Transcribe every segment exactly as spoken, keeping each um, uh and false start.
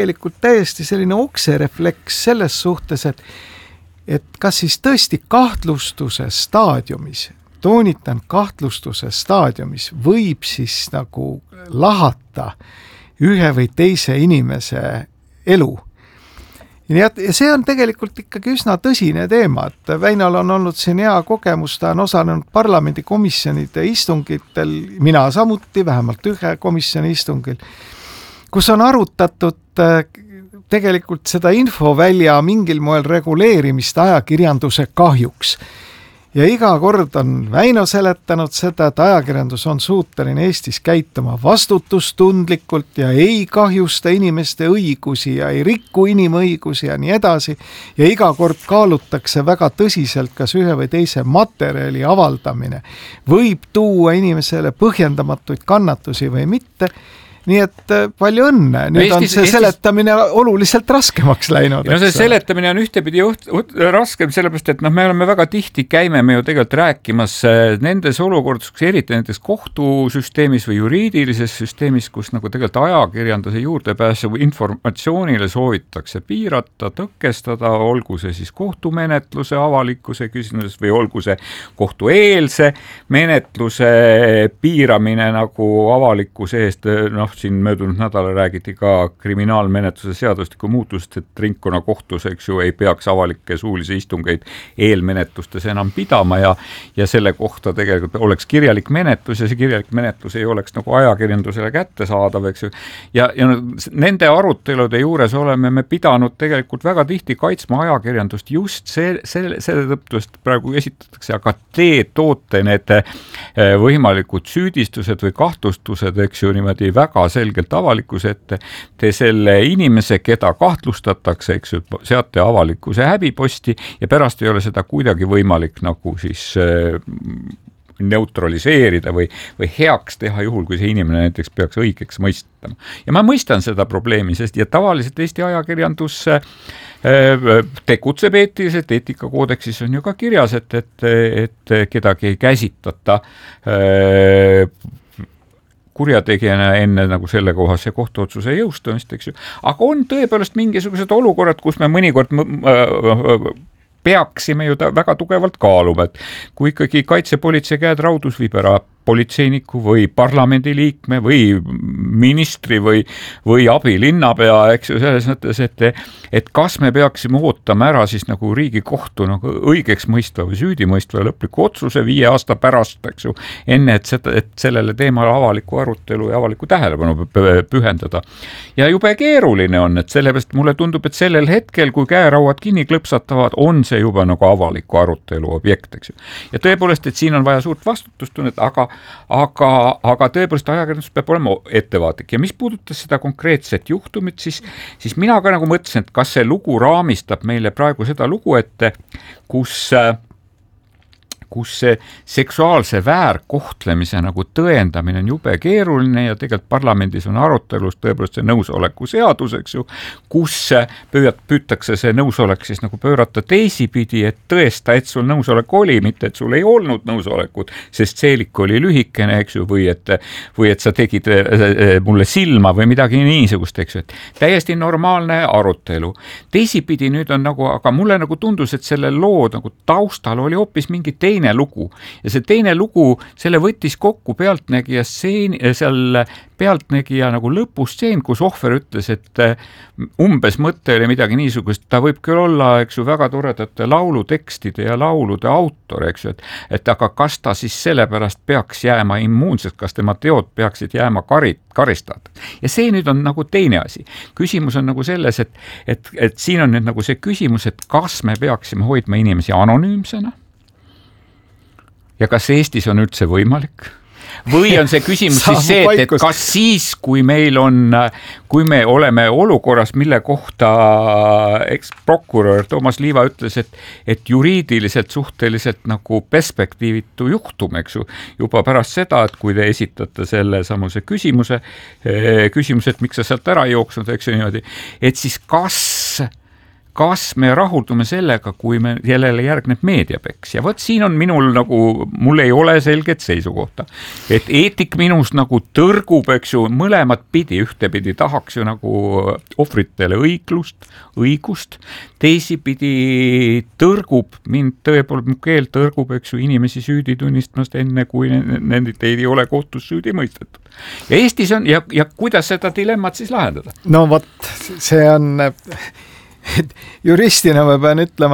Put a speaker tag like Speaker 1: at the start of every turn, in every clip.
Speaker 1: tegelikult täiesti selline okserefleks selles suhtes, et, et kas siis tõesti kahtlustuse staadiumis, toonitan kahtlustuse staadiumis, võib siis nagu lahata ühe või teise inimese elu. Ja see on tegelikult ikkagi üsna tõsine teema, et Väinol on olnud siin hea kogemus, ta on osalenud parlamendikomisjonide istungitel, mina samuti, vähemalt ühe komisjoni istungil, kus on arutatud tegelikult seda infovälja mingil moel reguleerimist ajakirjanduse kahjuks. Ja iga kord on Väino seletanud seda, et ajakirjandus on suuteline Eestis käituma vastutustundlikult ja ei kahjusta inimeste õigusi ja ei rikku inimõigusi ja nii edasi. Ja iga kord kaalutakse väga tõsiselt, kas ühe või teise materjali avaldamine võib tuua inimesele põhjendamatuid kannatusi või mitte. Nii et palju õnne, nüüd Eestis, on see Eestis... seletamine oluliselt raskemaks läinud.
Speaker 2: No see seletamine on ühtepidi juht, raskem, sellepärast, et noh, me oleme väga tihti, käime me ju tegelikult rääkimas nendes olukordades, eriti nendes kohtusüsteemis või juriidilises süsteemis, kus nagu tegelikult ajakirjanduse juurdepääsu informatsioonile soovitakse piirata, tõkestada, olgu see siis kohtumenetluse avalikkuse küsimuses või olgu see kohtueelse menetluse piiramine nagu avalikkuse eest, noh, siin möödunud nädala räägiti ka kriminaalmenetluse seadustiku muutusest, et ringkonna kohtus, eks ju, ei peaks avalikke suulisi istungeid eelmenetlustes enam pidama ja, ja selle kohta tegelikult oleks kirjalik menetlus ja see kirjalik menetlus ei oleks nagu ajakirjandusele kättesaadav, eks ju. Ja, ja nende arutelude juures oleme me pidanud tegelikult väga tihti kaitsma ajakirjandust just see, selle, selle tõttu, et praegu esitatakse, aga te toote need võimalikud süüdistused või kahtlustused, eks ju, niimoodi väga selgelt avalikkuse ette, te selle inimese, keda kahtlustatakse, eks ju, seate avalikkuse häbiposti ja pärast ei ole seda kuidagi võimalik nagu siis neutraliseerida või, või heaks teha juhul, kui see inimene näiteks peaks õigeks mõistama. Ja ma mõistan seda probleemi, sest ja tavaliselt Eesti ajakirjandus tegutseb eetiliselt, eetikakoodeksis on ju ka kirjas, et, et, et kedagi ei käsitata kurjategijana enne nagu selle kohase kohtuotsuse jõustumist, eks ju. Aga on tõepoolest mingisugused olukorrad, kus me mõnikord peaksime ju väga tugevalt kaaluma, et kui ikkagi kaitsepolitsei käed raudus viib ära politseiniku või parlamendiliikme või ministri või, või abilinnapea, eks ju, selles mõttes, et, et kas me peaksime ootama ära siis nagu Riigikohtu nagu õigeks mõistva või süüdimõistva lõpliku otsuse viie aasta pärast, eks ju, enne, et, seda, et sellele teemale avaliku arutelu ja avaliku tähelepanu pühendada. Ja jube keeruline on, et sellepärast mulle tundub, et sellel hetkel, kui käerauad kinni klõpsatavad, on see juba nagu avaliku arutelu objekt, eks ju. Ja tõepoolest, et siin on vaja suurt vastutustunnet, aga Aga, aga tõepoolest ajakirjandus peab olema ettevaatik ja mis puudutas seda konkreetset juhtumit, siis, siis mina ka nagu mõtlesin, et kas see lugu raamistab meile praegu seda lugu, et kus, kus see seksuaalse väärkohtlemise nagu tõendamine on jube keeruline ja tegelikult parlamendis on arutelus tõepoolest see nõusoleku seadus, eks ju, kus püüad, püütakse see nõusolek siis nagu pöörata teisipidi, et tõesta, et sul nõusolek oli, mitte et sul ei olnud nõusolekut, sest seelik oli lühikene, eks ju, või et, või et sa tegid mulle silma või midagi niisugust, eks ju, et täiesti normaalne arutelu. Teisipidi nüüd on nagu, aga mulle nagu tundus, et selle loo nagu taustal oli hoopis mingi teine lugu ja see teine lugu, selle võttis kokku pealtnägija stseen, seal pealtnägija nagu lõpustseen, kus ohver ütles, et umbes mõte oli midagi niisugust, ta võib küll olla, eks ju, väga toredate laulutekstide ja laulude autor, eks ju, et, et aga kas ta siis sellepärast peaks jääma immuunseks, kas tema teod peaksid jääma karit, karistada. Ja see nüüd on nagu teine asi. Küsimus on nagu selles, et, et, et siin on nüüd nagu see küsimus, et kas me peaksime hoidma inimesi anonüümsena ja kas Eestis on üldse võimalik? Või on see küsimus siis see, et, et kas siis, kui meil on, kui me oleme olukorras, mille kohta eksprokurör Toomas Liiva ütles, et, et juriidiliselt suhteliselt nagu perspektiivitu juhtum, eks ju, juba pärast seda, et kui te esitate selle samuse küsimuse, küsimuse, et miks sa sealt ära jooksnud, eks ju niimoodi, et siis kas kas me rahuldume sellega, kui me jälle järgneb meediapeks ja vot siin on minul nagu, mul ei ole selget seisukohta, et eetik minus nagu tõrgub, eks ju, mõlemat pidi, ühtepidi tahaks ju nagu ohvritele õiglust, õigust, teisipidi tõrgub, mind tõepoolest mu keel tõrgub, eks ju, inimesi süüdi tunnistamast enne, kui nende ei ole kohtus süüdi mõistetud. Ja Eestis on, ja, ja kuidas seda dilemmat siis lahendada?
Speaker 1: No vot, see on... juristina ma pean ütlema,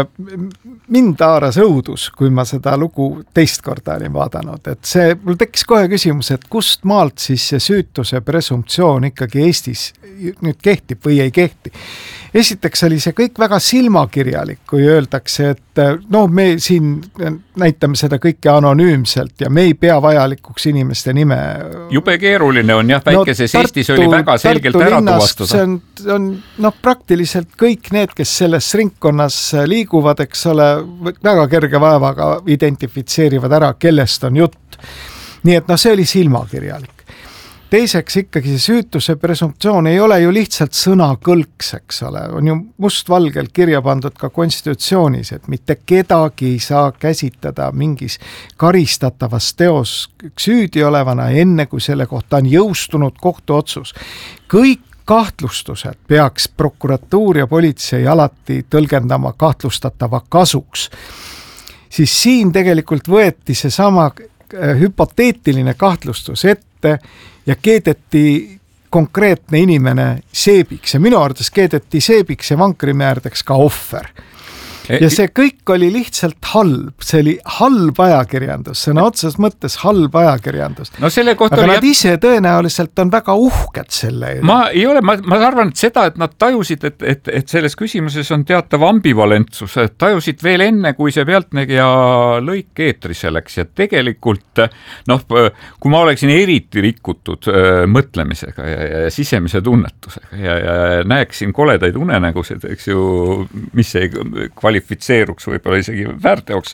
Speaker 1: et mind haaras õudus, kui ma seda lugu teist korda olin vaadanud, et see, mul tekkis kohe küsimus, et kust maalt siis see süütuse presumptsioon ikkagi Eestis nüüd kehtib või ei kehti. Esiteks oli see kõik väga silmakirjalik, kui öeldakse, et no me siin näitame seda kõike anonüümselt ja me ei pea vajalikuks inimeste nime.
Speaker 2: Jube keeruline on jah, väikeses no, Tartu, Eestis oli väga selgelt ära tuvastada.
Speaker 1: See on, on noh, praktiliselt kõik need, kes selles ringkonnas liiguvad, eks ole, väga kerge vaevaga identifitseerivad ära, kellest on jutt. Nii et noh, see oli silmakirjalik. Teiseks ikkagi see süütuse presumptsioon ei ole ju lihtsalt sõnakõlks, eks ole, on ju mustvalgelt kirja pandud ka konstitutsioonis, et mitte kedagi ei saa käsitada mingis karistatavas teos süüdi olevana enne, kui selle kohta on jõustunud kohtuotsus. Kõik kahtlustused peaks prokuratuur ja politsei alati tõlgendama kahtlustatava kasuks. Siis siin tegelikult võeti see sama hüpoteetiline kahtlustus ette ja keedeti konkreetne inimene seebiks ja minu arvates keedeti seebiks ja vankrimäärdeks ka ohver. Ja see kõik oli lihtsalt halb, see oli halb ajakirjandus, sõna otsas mõttes halb ajakirjandus.
Speaker 2: No selle kohta
Speaker 1: aga
Speaker 2: oli...
Speaker 1: nad ise tõenäoliselt on väga uhked selle.
Speaker 2: Ma ei ole, ma, ma arvan, et seda, et nad tajusid, et, et, et selles küsimuses on teatav ambivalentsus, et tajusid veel enne, kui see Pealtnägija lõik eetrisse läks ja tegelikult, noh, kui ma oleksin eriti rikutud äh, mõtlemisega ja, ja sisemise tunnetusega ja, ja näeksin koledaid unenägusid, eks ju, mis ei kvalifitseeruks võib-olla isegi väärteoks,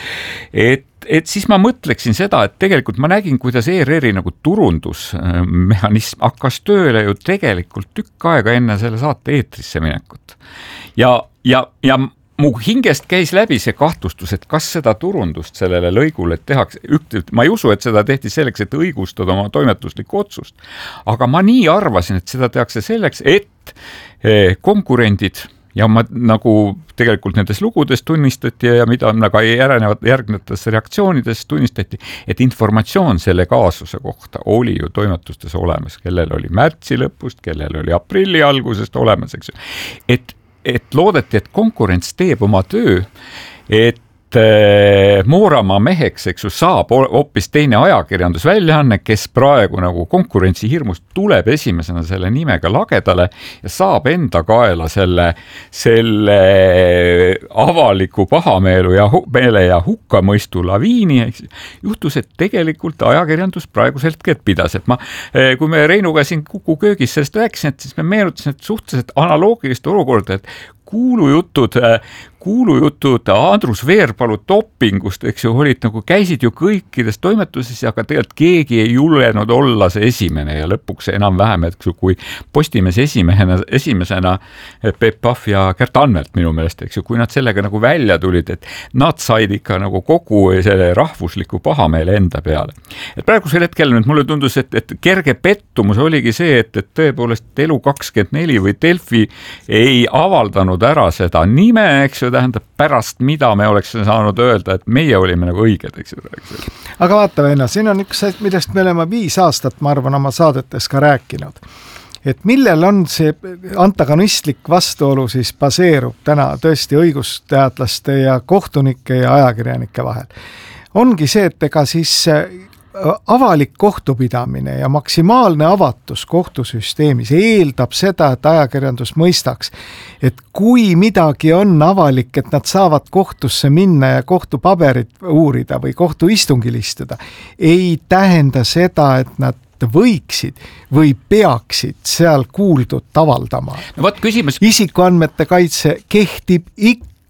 Speaker 2: et, et siis ma mõtleksin seda, et tegelikult ma nägin, kuidas E R R-i nagu turundusmehhanism hakkas tööle ju tegelikult tükk aega enne selle saate eetrisse minekut. Ja, ja, ja mu hingest käis läbi see kahtlustus, et kas seda turundust sellele lõigule tehakse, ma ei usu, et seda tehti selleks, et õigustada oma toimetuslikku otsust, aga ma nii arvasin, et seda tehakse selleks, et konkurendid ja ma nagu tegelikult nendes lugudes tunnistati ja mida nagu järgnevad, järgnevates reaktsioonides tunnistati, et informatsioon selle kaasuse kohta oli ju toimetustes olemas, kellel oli märtsi lõpust, kellel oli aprilli algusest olemas, eks ju. Et, et loodeti, et konkurents teeb oma töö, et Mooramaa meheks, eks ju, saab hoopis teine ajakirjandusväljaanne, kes praegu nagu konkurentsi hirmust tuleb esimesena selle nimega lagedale ja saab enda kaela selle, selle avaliku pahameelu ja, meele ja hukkamõistu laviini. Juhtus, et tegelikult ajakirjandus praegusel hetkel pidas, et ma, kui me Reinuga siin Kuku köögis sellest rääkisin, et siis me meenutasin, et suhteliselt analoogilist olukorda, et kuulujutud, kuulujutud Andrus Veerpalu dopingust, eks ju, olid nagu käisid ju kõikides toimetuses, aga tegelikult keegi ei julenud olla see esimene ja lõpuks enam vähem, et kui Postimees esimehena, esimesena Peep Pahv ja Gert Anvelt minu meelest, eks ju, kui nad sellega nagu välja tulid, et nad said ikka nagu kogu selle rahvusliku pahameele enda peale. Et praegusel hetkel nüüd mulle tundus, et, et kerge pettumus oligi see, et, et tõepoolest Elu kakskümmend neli või Delfi ei avaldanud ära seda nime, eks ju, tähendab pärast, mida me oleks saanud öelda, et meie olime nagu õiged, eks ju.
Speaker 1: Aga vaata, Venno, siin on üks, millest me oleme viis aastat, ma arvan, oma saadetes ka rääkinud. Et millel on see antagonistlik vastuolu siis baseerub täna tõesti õigusteadlaste ja kohtunike ja ajakirjanike vahel. Ongi see, et ega siis avalik kohtupidamine ja maksimaalne avatus kohtusüsteemis eeldab seda, et ajakirjandus mõistaks, et kui midagi on avalik, et nad saavad kohtusse minna ja kohtupaberit uurida või kohtuistungil istuda, ei tähenda seda, et nad võiksid või peaksid seal kuuldut avaldama.
Speaker 2: No, võt, küsimus...
Speaker 1: Isikuandmete kaitse kehtib ikka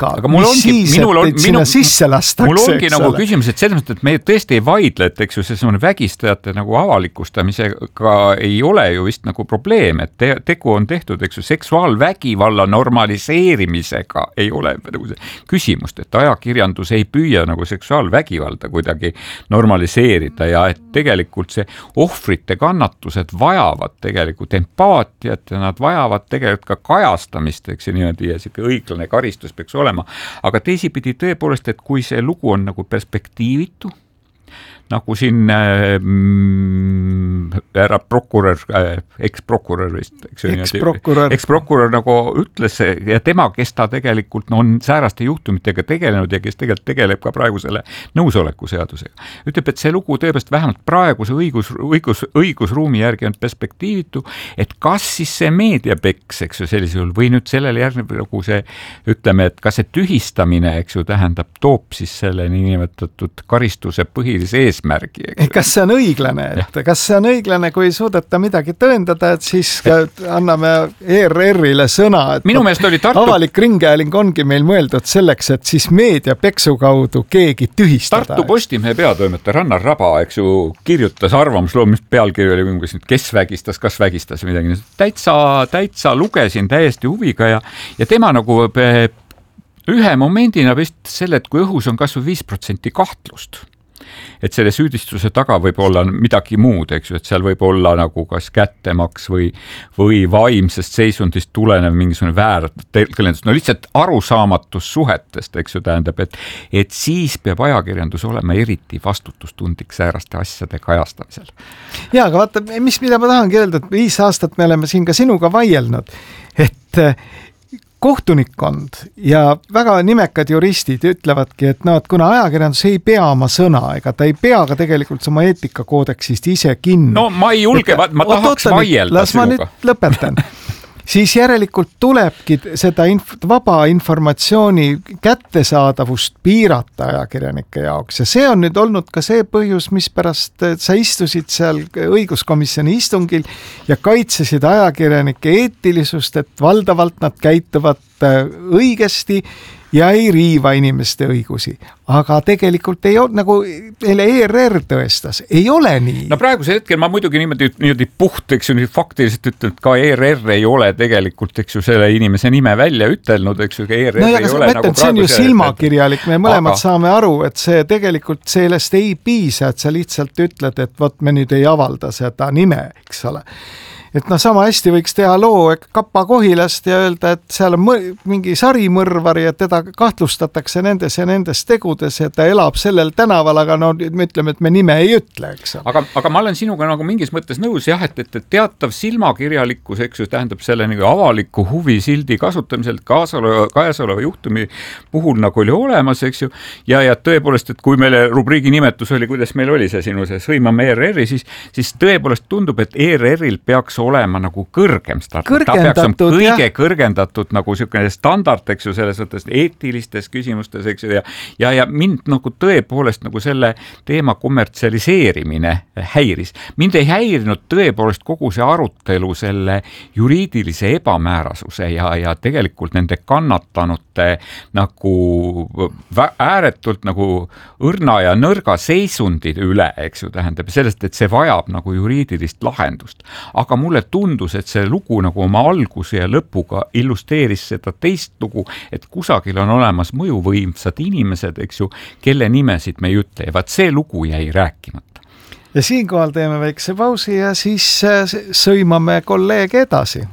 Speaker 1: ikka, mis
Speaker 2: ongi,
Speaker 1: siis, et
Speaker 2: on,
Speaker 1: teid sinna
Speaker 2: minu,
Speaker 1: sisse lastakse.
Speaker 2: Mul ongi nagu ole. Küsimus, et selles mõttes, et me tõesti ei vaidle, et eks ju see on vägistajate nagu avalikustamisega ei ole ju vist nagu probleem, et te, tegu on tehtud, eks ju, seksuaalvägivalla normaliseerimisega ei ole nagu see küsimust, et ajakirjandus ei püüa nagu seksuaalvägivalda kuidagi normaliseerida ja et tegelikult see ohvrite kannatused vajavad tegelikult empaatiat ja nad vajavad tegelikult ka kajastamist, eks ju niimoodi ja siuke õiglane karistus peaks olema, aga teisipidi tõepoolest, et kui see lugu on nagu perspektiivitu, nagu siin mm, ära prokurör, äh, eksprokurör vist,
Speaker 1: eksprokurör
Speaker 2: eksprokurör nagu ütles ja tema, kes ta tegelikult on sääraste juhtumitega tegelenud ja kes tegelikult tegeleb ka praegu selle nõusoleku seadusega. Ütleb, et see lugu tõepoolest vähemalt praeguse õigus, õigus, õigusruumi järgi on perspektiivitu, et kas siis see meediapeks, eks ju, sellisel juhul või nüüd sellele järgneb nagu see, ütleme, et kas see tühistamine, eks ju, tähendab, toob siis selle niinimetatud karistuse põhilise ees märgi.
Speaker 1: Kas see on õiglane, et ja. Kas see on õiglane, kui ei suudeta midagi tõendada, et siis anname E R R-ile sõna, et
Speaker 2: minu meelest oli Tartu...
Speaker 1: avalik ringhääling ongi meil mõeldud selleks, et siis meediapeksu kaudu keegi tühistada.
Speaker 2: Tartu Postimehe peatoimetaja Rannar Raba, eks ju, kirjutas arvamusloo, mis pealkiri oli, kes vägistas, kas vägistas midagi. Täitsa, täitsa lugesin täiesti huviga ja, ja tema nagu ühe momendina vist selle, et kui õhus on kasvu viis protsenti kahtlust, et selle süüdistuse taga võib olla midagi muud, eks ju, et seal võib olla nagu kas kättemaks või, või vaimsest seisundist tulenev mingisugune väärtõlgendus, no lihtsalt arusaamatus suhetest, eks ju, tähendab, et, et siis peab ajakirjandus olema eriti vastutustundlik sääraste asjade kajastamisel.
Speaker 1: Ja, aga vaata, mis, mida ma tahangi öelda, et viis aastat me oleme siin ka sinuga vaielnud, et kohtunikkond ja väga nimekad juristid ütlevadki, et no, et kuna ajakirjandus ei pea oma sõna, ega ta ei pea ka tegelikult oma eetikakoodeksist ise kinni.
Speaker 2: No ma ei julge, et, ma tahaks oota, vaielda
Speaker 1: las sinuga. Ma nüüd lõpetan. Siis järelikult tulebki seda inf- vaba informatsiooni kättesaadavust piirata ajakirjanike jaoks ja see on nüüd olnud ka see põhjus, mis pärast sa istusid seal õiguskomisjoni istungil ja kaitsesid ajakirjanike eetilisust, et valdavalt nad käituvad õigesti ja ei riiva inimeste õigusi. Aga tegelikult ei ole, nagu E R R tõestas, ei ole nii.
Speaker 2: No praegusel hetkel ma muidugi niimoodi, niimoodi puht, eks ju, nii faktiliselt ütlen, et ka E R R ei ole tegelikult, eks ju, selle inimese nime välja ütelnud, eks ju, E R R
Speaker 1: no,
Speaker 2: ei ole
Speaker 1: mõtlen,
Speaker 2: nagu
Speaker 1: see on ju silmakirjalik, me mõlemad
Speaker 2: aga...
Speaker 1: saame aru, et see tegelikult sellest ei piisa, et sa lihtsalt ütled, et vot me nüüd ei avalda seda nime, eks ole. Et no sama hästi võiks teha loo Kapa Kohilast ja öelda, et seal on mõ- mingi sarimõrvari ja teda kahtlustatakse nendes ja nendes tegudes ja ta elab sellel tänaval, aga no me ütleme, et me nime ei ütle, eks.
Speaker 2: Aga, aga ma olen sinuga nagu mingis mõttes nõus jah, et, et teatav silmakirjalikkus, eks ju, tähendab selle nagu avaliku huvi sildi kasutamisel kaasoleva, käesoleva juhtumi puhul nagu oli olemas, eks ju, ja, ja tõepoolest, et kui meile rubriigi nimetus oli, kuidas meil oli see sinu see sõimame E R R-i, siis, siis tõepoolest tundub, et E R R-il peaks olema nagu kõrgem standard. Ta peaks on kõige jah. kõrgendatud nagu selline standard, eks ju, selles mõttes eetilistes küsimustes, eks ju, ja, ja, ja mind nagu tõepoolest nagu selle teema kommertsialiseerimine häiris. Mind ei häirinud tõepoolest kogu see arutelu selle juriidilise ebamäärasuse ja, ja tegelikult nende kannatanute nagu ääretult nagu õrna ja nõrga seisundid üle, eks ju, tähendab sellest, et see vajab nagu juriidilist lahendust. Aga mulle tundus, et see lugu nagu oma alguse ja lõpuga illustreeris seda teist lugu, et kusagil on olemas mõjuvõimsad inimesed, eks ju, kelle nimesid me ei ütle ja vaat see lugu jäi rääkimata.
Speaker 1: Ja siinkohal teeme väikse pausi ja siis sõimame kolleege edasi.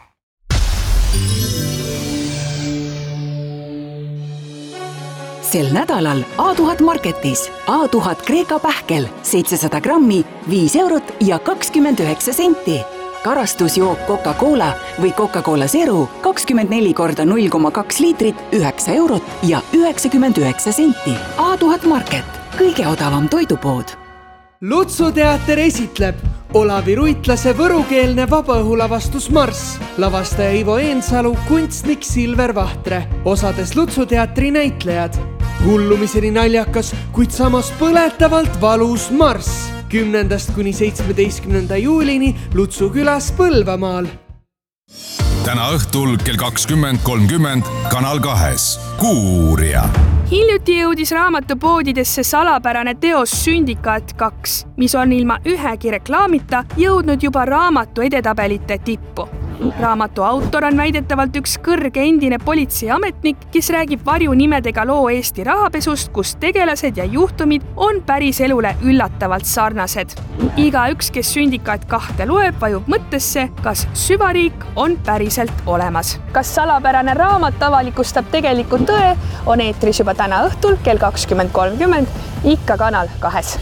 Speaker 3: Sel nädalal A tuhat Marketis A tuhat Kreeka pähkel seitsesada grammi, viis eurot ja kakskümmend üheksa senti. Karastusjook Coca-Cola või Coca-Cola Zero kakskümmend neli korda null koma kaks liitrit, üheksa eurot ja üheksakümmend üheksa senti. A tuhat Market, kõige odavam toidupood.
Speaker 4: Lutsuteater esitleb Olavi Ruitlase võrukeelne vabaõhulavastus Marss. Lavastaja Ivo Eensalu, kunstnik Silver Vahtre. Osades Lutsuteatri näitlejad. Hullumiseni naljakas, kuid samas põletavalt valus Marss. Kümnendast kuni seitsmeteistkümnenda juulini Lutsu külas Põlvamaal.
Speaker 5: täna õhtul kell kakskümmend kolmkümmend Kanal kahes. Kuuuurija.
Speaker 6: Hiljuti jõudis raamatupoodidesse salapärane teos Sündikaat kaks, mis on ilma ühegi reklaamita jõudnud juba raamatu edetabelite tippu. Raamatu autor on väidetavalt üks kõrge endine politseiametnik, kes räägib varjunimedega loo Eesti rahapesust, kus tegelased ja juhtumid on päris elule üllatavalt sarnased. Igaüks, kes Sündikaat kahte loeb, vajub mõttesse, kas süvariik on päriselt olemas. Kas salapärane raamat avalikustab tegelikult tõe, on eetris juba täna õhtul kell kakskümmend kolmkümmend, ikka Kanal kahes.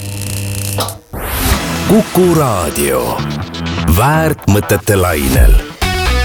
Speaker 7: Kuku Raadio. Väärt mõtete lainel.